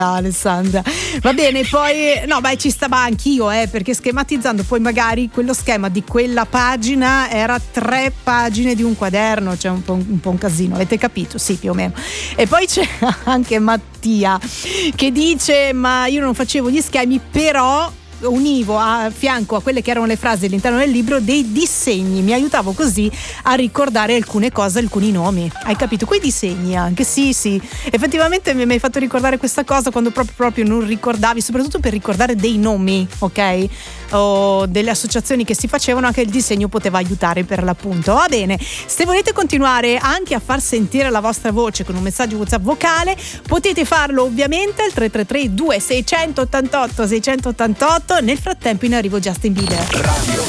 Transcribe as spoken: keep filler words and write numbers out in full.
Alessandra, va bene, poi no, beh, ci stava anch'io, eh, perché schematizzando poi magari quello schema di quella pagina era tre pagine di un quaderno, cioè un po' un, un po' un casino, avete capito? Sì, più o meno. E poi c'è anche Mattia che dice: ma io non facevo gli schemi, però univo a fianco a quelle che erano le frasi all'interno del libro dei disegni, mi aiutavo così a ricordare alcune cose, alcuni nomi, hai capito? Quei disegni anche, sì sì, effettivamente mi hai fatto ricordare questa cosa quando proprio, proprio non ricordavi, soprattutto per ricordare dei nomi, ok? O delle associazioni che si facevano, anche il disegno poteva aiutare per l'appunto. Va bene, se volete continuare anche a far sentire la vostra voce con un messaggio WhatsApp vocale, potete farlo ovviamente al tre tre tre due sei otto otto sei otto otto. Nel frattempo in arrivo Justin Bieber. Radio